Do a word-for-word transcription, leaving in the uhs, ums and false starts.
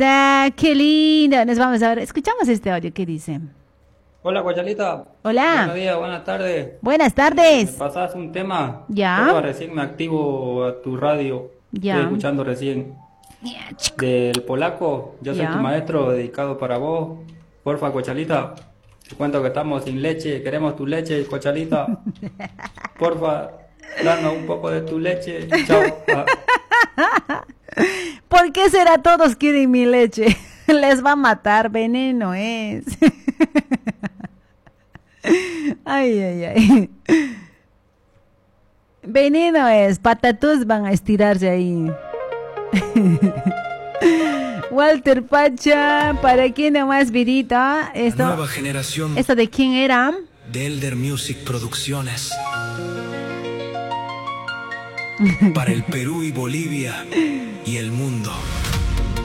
está, qué lindo. Nos vamos a ver, escuchamos este audio, ¿qué dice? Hola, Guachalita. Hola. Buenos días, buenas tardes. Buenas ¿Me tardes. pasás un tema? Ya. Porfa, recién me activo a tu radio. Ya. Estoy escuchando recién. Ya, chico. Del polaco, yo soy Ya. tu maestro dedicado para vos. Porfa, Guachalita. Te cuento que estamos sin leche, queremos tu leche, Guachalita. Porfa, danos un poco de tu leche. Chao. Ah. ¿Por qué será todos quieren mi leche? Les va a matar, veneno es. Ay, ay, ay. Veneno es, patatús van a estirarse ahí. Walter Pacha, ¿para quién nomás vidita? Esto, La nueva generación. ¿Esto de quién era? De Elder Music Producciones. Para el Perú y Bolivia y el mundo.